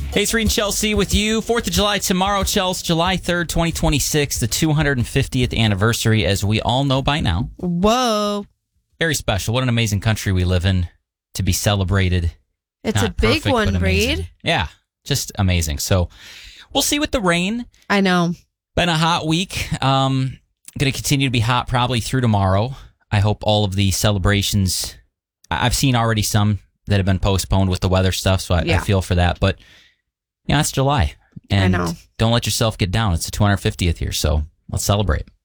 Hey, it's Reed and Chelsea with you. 4th of July tomorrow, Chelsea, July 3rd, 2026, the 250th anniversary, as we all know by now. Whoa. Very special. What an amazing country we live in to be celebrated. It's Not a big perfect, one, but amazing. Reed. Yeah, just amazing. So we'll see with the rain. I know. Been a hot week. Going to continue to be hot probably through tomorrow. I hope all of the celebrations, I've seen already some that have been postponed with the weather stuff, so I feel for that. But, yeah, it's July. And I know. don't let yourself get down. It's the 250th year, so let's celebrate.